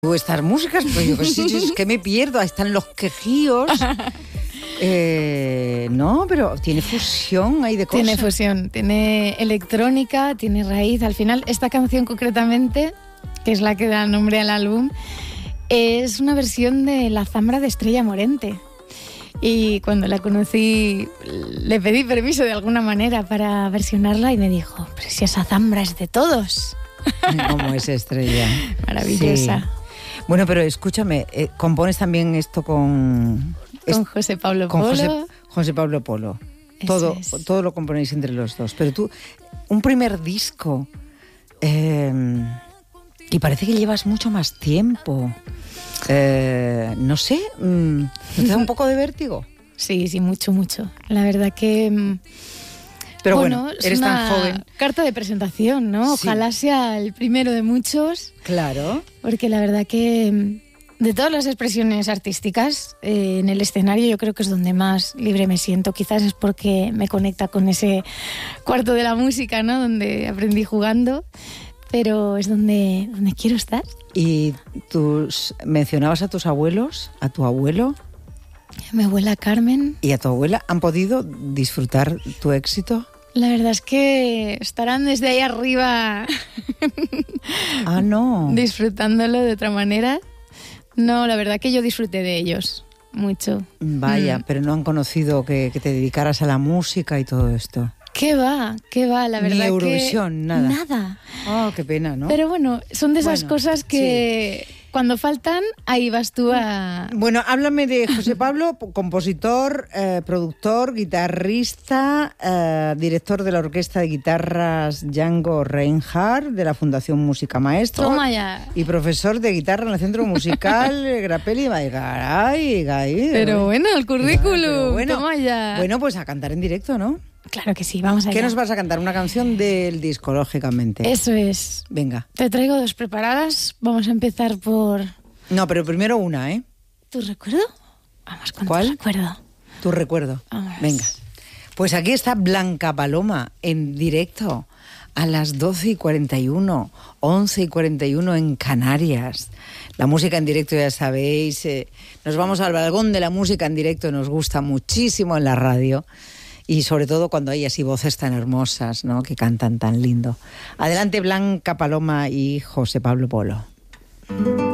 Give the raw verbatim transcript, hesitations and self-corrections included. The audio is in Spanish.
O estas músicas, pues yo sí, es que me pierdo, ahí están los quejíos. Eh, no, pero tiene fusión ahí de cosas. Tiene fusión, tiene electrónica, tiene raíz. Al final, esta canción concretamente, que es la que da nombre al álbum, es una versión de La Zambra de Estrella Morente. Y cuando la conocí, le pedí permiso de alguna manera para versionarla y me dijo, pero si esa zambra es de todos. Como es Estrella. Maravillosa. Sí. Bueno, pero escúchame, eh, compones también esto con... Con José Pablo con Polo. José, José Pablo Polo. Todo, es. todo lo componéis entre los dos. Pero tú, un primer disco, eh, y parece que llevas mucho más tiempo. Eh, no sé, ¿no te da un poco de vértigo? Sí, sí, mucho, mucho. La verdad que... Pero bueno, bueno eres tan joven. Carta de presentación, ¿no? Sí. Ojalá sea el primero de muchos. Claro. Porque la verdad que de todas las expresiones artísticas, eh, en el escenario yo creo que es donde más libre me siento. Quizás es porque me conecta con ese cuarto de la música, ¿no? Donde aprendí jugando, pero es donde, donde quiero estar. ¿Y tus mencionabas a tus abuelos, a tu abuelo? A mi abuela Carmen. ¿Y a tu abuela han podido disfrutar tu éxito? La verdad es que estarán desde ahí arriba ah, no. disfrutándolo de otra manera. No, la verdad que yo disfruté de ellos mucho. Vaya, mm. pero no han conocido que, que te dedicaras a la música y todo esto. ¿Qué va? ¿Qué va? La verdad Ni Eurovisión, que... nada. Nada. Oh, qué pena, ¿no? Pero bueno, son de esas bueno, cosas que... Sí. Cuando faltan, ahí vas tú a... Bueno, háblame de José Pablo, compositor, eh, productor, guitarrista, eh, director de la Orquesta de Guitarras Django Reinhardt, de la Fundación Música Maestro. Toma ya. Y profesor de guitarra en el Centro Musical Grapelli Garay. Pero bueno, el currículum, bueno, toma ya. Bueno, pues a cantar en directo, ¿no? Claro que sí, vamos allá. ¿Qué nos vas a cantar? Una canción del disco, lógicamente. Eso es. Venga. Te traigo dos preparadas. Vamos a empezar por... No, pero primero una, ¿eh? ¿Tu recuerdo? Vamos con ¿Cuál? tu recuerdo. Tu recuerdo. Vamos. Venga. Pues aquí está Blanca Paloma en directo a las doce y cuarenta y uno, once y cuarenta y uno en Canarias. La música en directo, ya sabéis, eh, nos vamos al balcón de la música en directo, nos gusta muchísimo en la radio. Y sobre todo cuando hay así voces tan hermosas, ¿no? Que cantan tan lindo. Adelante Blanca Paloma y José Pablo Polo.